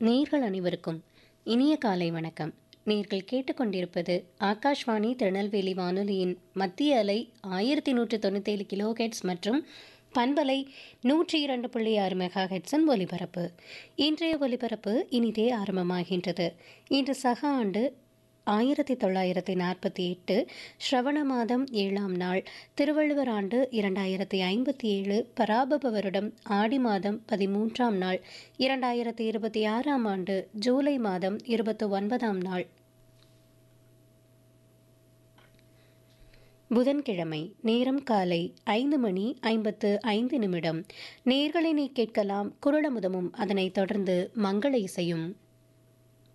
நேர்கள் அனைவருக்கும் இனிய காலை வணக்கம். நேர்கள் கேட்டுக்கொண்டிருப்பது ஆகாஷ்வாணி திருநெல்வேலி வானொலியின் மத்திய அலை 1197 கிலோஹெட்ஸ் மற்றும் பண்பலை 102.6 மெகா ஹெட்ஸின் ஒலிபரப்பு. இன்றைய ஒலிபரப்பு இனிதே ஆரம்பமாகின்றது. இன்று சக ஆண்டு 1948 ஸ்ரவண மாதம் 7ஆம் நாள், திருவள்ளுவர் ஆண்டு 2057, பராபவ வருடம் ஆடி மாதம் 13ஆம் நாள், 2026ஆம் ஆண்டு ஜூலை மாதம் 29ஆம் நாள், புதன்கிழமை. நேரம் காலை 5:55. நேர்களை நீ கேட்கலாம் குரலமுதமும், அதனைத் தொடர்ந்து மங்கள இசையும்.